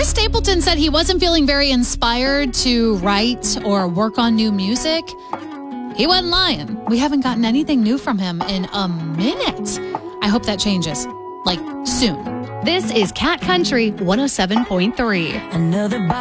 Chris Stapleton said he wasn't feeling very inspired to write or work on new music. He wasn't lying. We haven't gotten anything new from him in a minute. I hope that changes, soon. This is Cat Country 107.3. Another